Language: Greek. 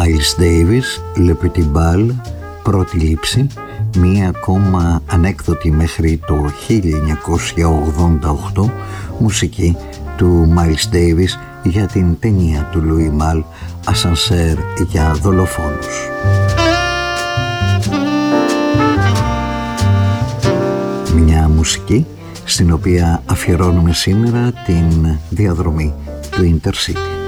Miles Davis, Le Petit Bal, πρώτη λήψη, μία ακόμα ανέκδοτη μέχρι το 1988 μουσική του Miles Davis για την ταινία του Louis Malle «Ασανσέρ για δολοφόνους». Μια μουσική στην οποία αφιερώνουμε σήμερα την διαδρομή του Intercity.